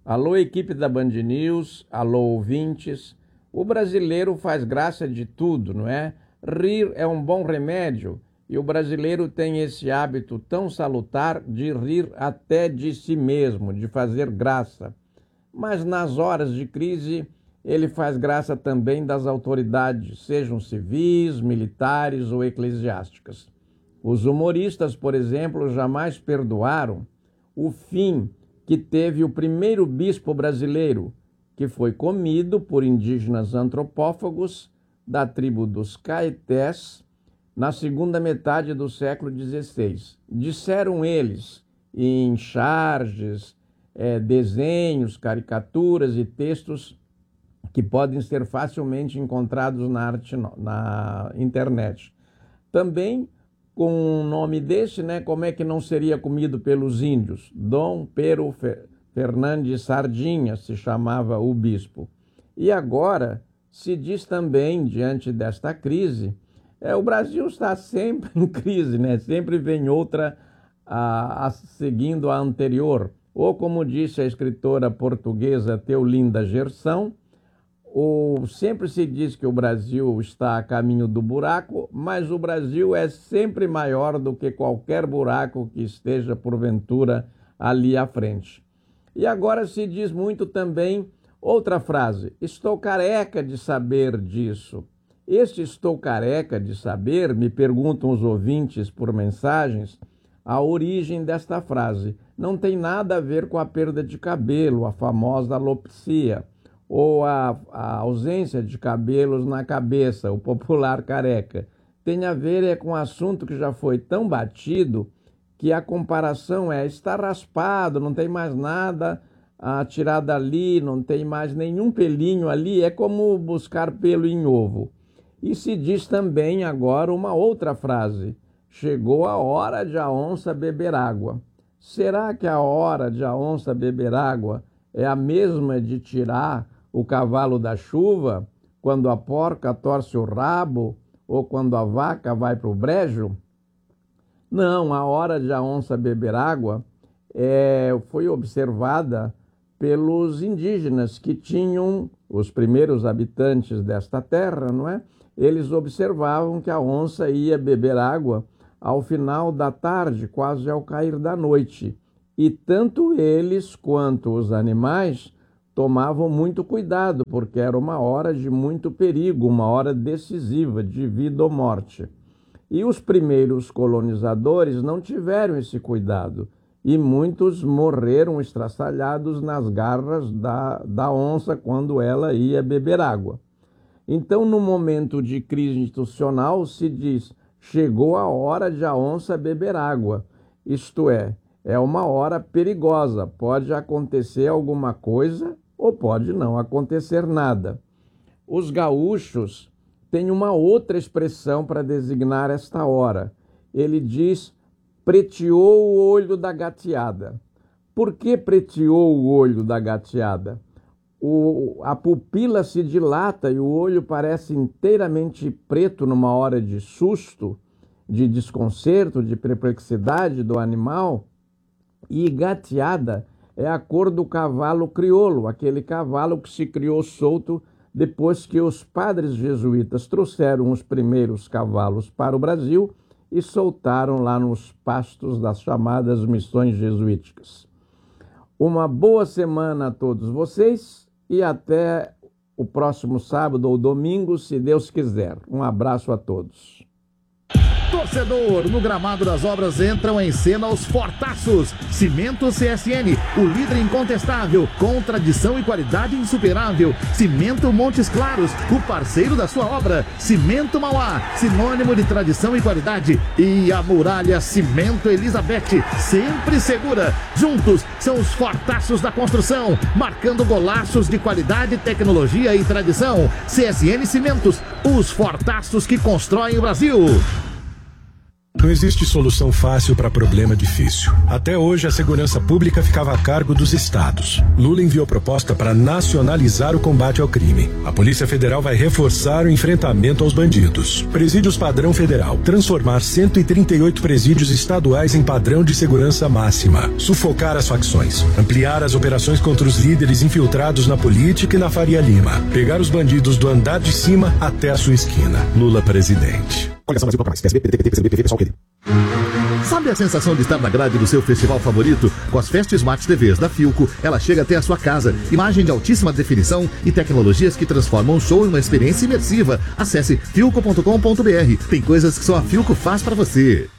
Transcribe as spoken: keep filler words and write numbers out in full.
Alô, equipe da Band News, alô, ouvintes. O brasileiro faz graça de tudo, não é? Rir é um bom remédio e o brasileiro tem esse hábito tão salutar de rir até de si mesmo, de fazer graça. Mas nas horas de crise, ele faz graça também das autoridades, sejam civis, militares ou eclesiásticas. Os humoristas, por exemplo, jamais perdoaram o fim que teve o primeiro bispo brasileiro, que foi comido por indígenas antropófagos da tribo dos Caetés na segunda metade do século dezesseis. Disseram eles, em charges, é, desenhos, caricaturas e textos que podem ser facilmente encontrados na, arte, na internet. Também, com um nome desse, né, como é que não seria comido pelos índios? Dom Pero Fernandes Sardinha se chamava o bispo. E agora se diz também, diante desta crise, é, o Brasil está sempre em crise, né? Sempre vem outra a, a, seguindo a anterior. Ou, como disse a escritora portuguesa Teolinda Gerson, ou sempre se diz que o Brasil está a caminho do buraco, mas o Brasil é sempre maior do que qualquer buraco que esteja, porventura, ali à frente. E agora se diz muito também outra frase: estou careca de saber disso. Este estou careca de saber, me perguntam os ouvintes por mensagens, a origem desta frase. Não tem nada a ver com a perda de cabelo, a famosa alopecia, ou a, a ausência de cabelos na cabeça, o popular careca. Tem a ver é com um assunto que já foi tão batido que a comparação é: está raspado, não tem mais nada a tirar dali, não tem mais nenhum pelinho ali, é como buscar pelo em ovo. E se diz também agora uma outra frase: chegou a hora de a onça beber água. Será que a hora de a onça beber água é a mesma de tirar o cavalo da chuva, quando a porca torce o rabo ou quando a vaca vai para o brejo? Não, a hora de a onça beber água é, foi observada pelos indígenas que tinham, os primeiros habitantes desta terra, não é? Eles observavam que a onça ia beber água ao final da tarde, quase ao cair da noite. E tanto eles quanto os animais tomavam muito cuidado, porque era uma hora de muito perigo, uma hora decisiva de vida ou morte. E os primeiros colonizadores não tiveram esse cuidado, e muitos morreram estraçalhados nas garras da, da onça quando ela ia beber água. Então, no momento de crise institucional, se diz: chegou a hora de a onça beber água. Isto é, é uma hora perigosa, pode acontecer alguma coisa ou pode não acontecer nada. Os gaúchos têm uma outra expressão para designar esta hora. Ele diz: preteou o olho da gateada. Por que preteou o olho da gateada? O, a pupila se dilata e o olho parece inteiramente preto numa hora de susto, de desconcerto, de perplexidade do animal. E gateada é a cor do cavalo crioulo, aquele cavalo que se criou solto depois que os padres jesuítas trouxeram os primeiros cavalos para o Brasil e soltaram lá nos pastos das chamadas missões jesuíticas. Uma boa semana a todos vocês e até o próximo sábado ou domingo, se Deus quiser. Um abraço a todos. Torcedor, no gramado das obras entram em cena os fortaços. Cimento C S N, o líder incontestável, com tradição e qualidade insuperável. Cimento Montes Claros, o parceiro da sua obra. Cimento Mauá, sinônimo de tradição e qualidade. E a muralha Cimento Elizabeth, sempre segura. Juntos são os fortaços da construção, marcando golaços de qualidade, tecnologia e tradição. C S N Cimentos, os fortaços que constroem o Brasil. Não existe solução fácil para problema difícil. Até hoje, a segurança pública ficava a cargo dos estados. Lula enviou proposta para nacionalizar o combate ao crime. A Polícia Federal vai reforçar o enfrentamento aos bandidos. Presídios padrão federal. Transformar cento e trinta e oito presídios estaduais em padrão de segurança máxima. Sufocar as facções. Ampliar as operações contra os líderes infiltrados na política e na Faria Lima. Pegar os bandidos do andar de cima até a sua esquina. Lula presidente. Sabe a sensação de estar na grade do seu festival favorito? Com as Fest Smart T Vs da Philco, ela chega até a sua casa. Imagem de altíssima definição e tecnologias que transformam o show em uma experiência imersiva. Acesse philco ponto com ponto br. Tem coisas que só a Philco faz pra você.